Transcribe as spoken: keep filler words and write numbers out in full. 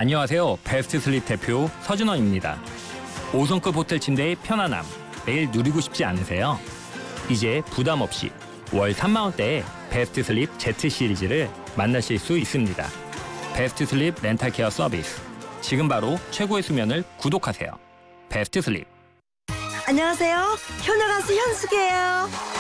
안녕하세요. 베스트 슬립 대표 서준원입니다. 오 성급 호텔 침대의 편안함, 매일 누리고 싶지 않으세요? 이제 부담 없이 월 삼만 원대의 베스트 슬립 Z 시리즈를 만나실 수 있습니다. 베스트 슬립 렌탈 케어 서비스. 지금 바로 최고의 수면을 구독하세요. 베스트 슬립. 안녕하세요. 효녀 가수 현숙이에요.